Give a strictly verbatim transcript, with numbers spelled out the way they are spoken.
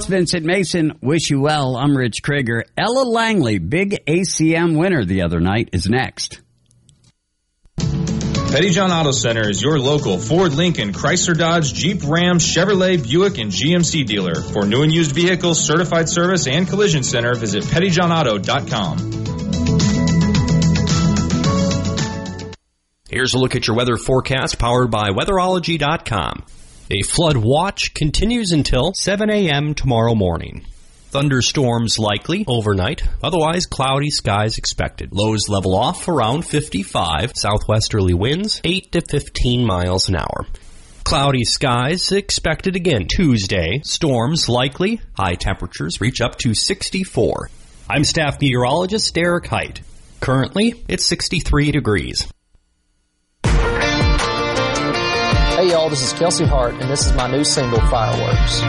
Vincent Mason. Wish you well. I'm Rich Krieger. Ella Langley, big A C M winner the other night, is next. Pettyjohn Auto Center is your local Ford, Lincoln, Chrysler, Dodge, Jeep, Ram, Chevrolet, Buick, and G M C dealer. For new and used vehicles, certified service, and collision center, visit pettyjohn auto dot com. Here's a look at your weather forecast powered by weatherology dot com. A flood watch continues until seven a.m. tomorrow morning. Thunderstorms likely overnight, otherwise cloudy skies expected. Lows level off around fifty-five, southwesterly winds eight to fifteen miles an hour. Cloudy skies expected again Tuesday. Storms likely, high temperatures reach up to sixty-four. I'm staff meteorologist Derek Height. Currently, it's sixty-three degrees. Hey y'all, this is Kelsey Hart, and this is my new single, Fireworks.